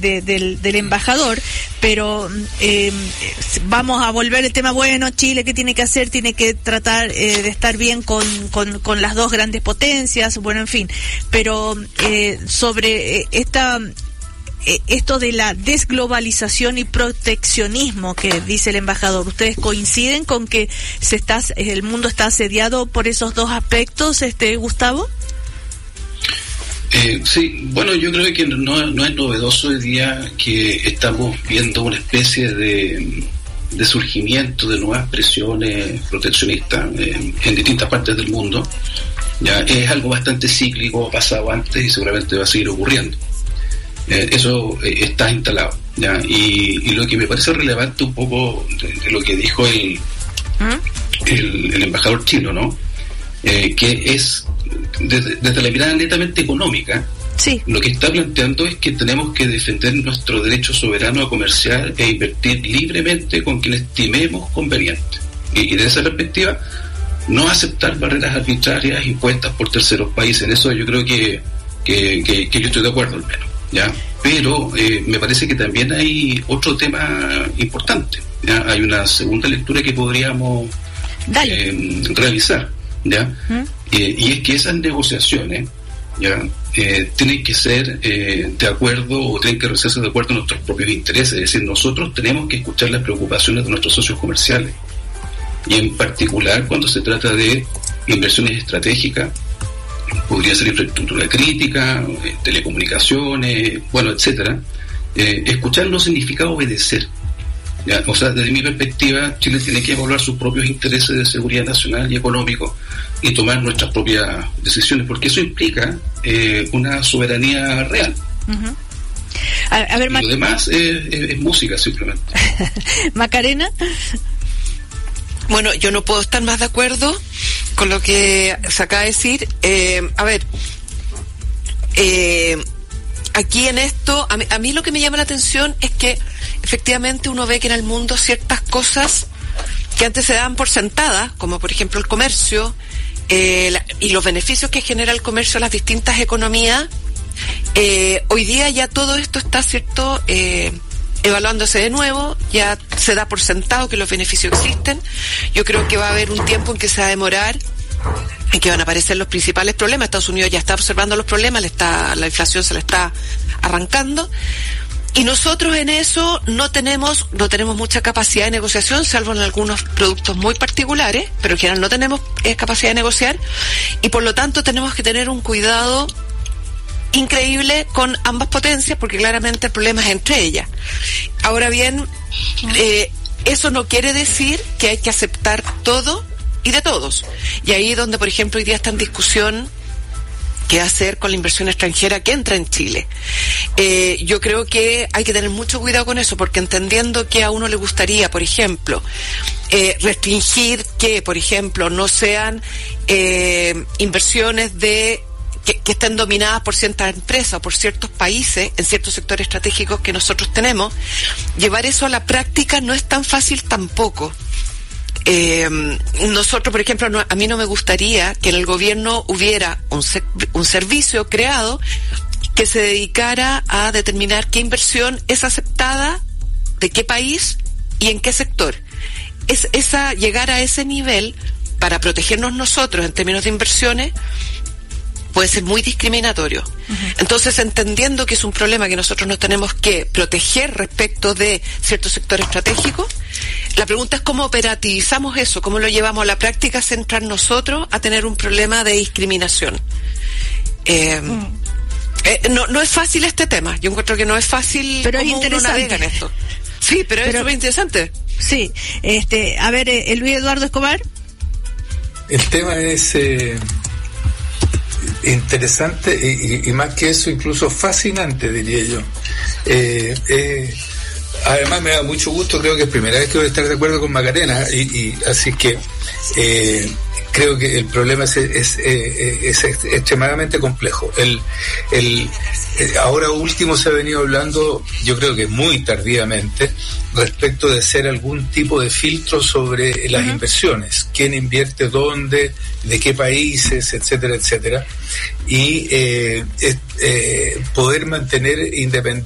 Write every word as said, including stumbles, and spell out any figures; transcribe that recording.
De, del, del embajador, pero eh, vamos a volver al tema, bueno, Chile, ¿qué tiene que hacer? Tiene que tratar eh, de estar bien con, con, con las dos grandes potencias, bueno, en fin, pero eh, sobre eh, esta eh, esto de la desglobalización y proteccionismo que dice el embajador, ¿ustedes coinciden con que se está el mundo está asediado por esos dos aspectos, este Gustavo? Eh, sí, bueno, yo creo que no, no es novedoso hoy día que estamos viendo una especie de, de surgimiento de nuevas presiones proteccionistas eh, en distintas partes del mundo. Ya es algo bastante cíclico, ha pasado antes y seguramente va a seguir ocurriendo. Eh, eso eh, está instalado. Ya y, y lo que me parece relevante un poco de, de lo que dijo el, ¿Mm? el, el embajador chino, ¿no? Eh, que es desde, desde la mirada netamente económica, sí. Lo que está planteando es que tenemos que defender nuestro derecho soberano a comerciar e invertir libremente con quien estimemos conveniente. Y, y desde esa perspectiva, no aceptar barreras arbitrarias impuestas por terceros países. En eso yo creo que, que, que, que yo estoy de acuerdo al menos, ¿ya? Pero eh, me parece que también hay otro tema importante, ¿ya? Hay una segunda lectura que podríamos eh, realizar, ¿ya? ¿Mm? Eh, y es que esas negociaciones, ¿ya? Eh, tienen que ser eh, de acuerdo o tienen que hacerse de acuerdo a nuestros propios intereses. Es decir, nosotros tenemos que escuchar las preocupaciones de nuestros socios comerciales, y en particular cuando se trata de inversiones estratégicas, podría ser infraestructura crítica, eh, telecomunicaciones, bueno, etcétera. Eh, escuchar no significa obedecer, ¿ya? O sea, desde mi perspectiva, Chile tiene que evaluar sus propios intereses de seguridad nacional y económico y tomar nuestras propias decisiones, porque eso implica eh, una soberanía real. Uh-huh. a, a ver, y Mac- lo demás es, es, es música simplemente. Macarena. Bueno, yo no puedo estar más de acuerdo con lo que se acaba de decir. Eh, a ver, eh, aquí en esto, a mí, a mí lo que me llama la atención es que efectivamente uno ve que en el mundo ciertas cosas que antes se daban por sentadas, como por ejemplo el comercio, eh, la, y los beneficios que genera el comercio a las distintas economías, eh, hoy día ya todo esto está, cierto, eh, evaluándose de nuevo, ya se da por sentado que los beneficios existen. Yo creo que va a haber un tiempo en que se va a demorar, en que van a aparecer los principales problemas. Estados Unidos ya está observando los problemas, le está, la inflación se le está arrancando, y nosotros en eso no tenemos, no tenemos mucha capacidad de negociación, salvo en algunos productos muy particulares, pero en general no tenemos eh, capacidad de negociar, y por lo tanto tenemos que tener un cuidado increíble con ambas potencias, porque claramente el problema es entre ellas. Ahora bien, eh, eso no quiere decir que hay que aceptar todo y de todos. Y ahí donde, por ejemplo, hoy día está en discusión qué hacer con la inversión extranjera que entra en Chile. Eh, yo creo que hay que tener mucho cuidado con eso, porque entendiendo que a uno le gustaría, por ejemplo, eh, restringir que, por ejemplo, no sean eh, inversiones de Que, que estén dominadas por ciertas empresas o por ciertos países en ciertos sectores estratégicos que nosotros tenemos, llevar eso a la práctica no es tan fácil tampoco. Eh, nosotros, por ejemplo, no, a mí no me gustaría que en el gobierno hubiera un, sec, un servicio creado que se dedicara a determinar qué inversión es aceptada, de qué país y en qué sector. Es, esa, llegar a ese nivel para protegernos nosotros en términos de inversiones puede ser muy discriminatorio. Uh-huh. Entonces, entendiendo que es un problema que nosotros nos tenemos que proteger respecto de ciertos sectores estratégicos, la pregunta es cómo operativizamos eso, cómo lo llevamos a la práctica sin entrar nosotros a tener un problema de discriminación. Eh, uh-huh. eh, no, no es fácil este tema, yo encuentro que no es fácil, pero cómo es interesante. Uno navega en esto. Sí, pero, pero es súper interesante. Sí, este, a ver, eh, Luis Eduardo Escobar. El tema es eh, interesante y, y, y más que eso incluso fascinante, diría yo. Eh, eh, además me da mucho gusto, creo que es primera vez que voy a estar de acuerdo con Macarena, y, y así que eh, creo que el problema es, es, es, es extremadamente complejo. El, el, ahora último se ha venido hablando, yo creo que muy tardíamente, respecto de hacer algún tipo de filtro sobre las uh-huh. inversiones, quién invierte dónde, de qué países, etcétera, etcétera, y eh, eh, poder mantener independencia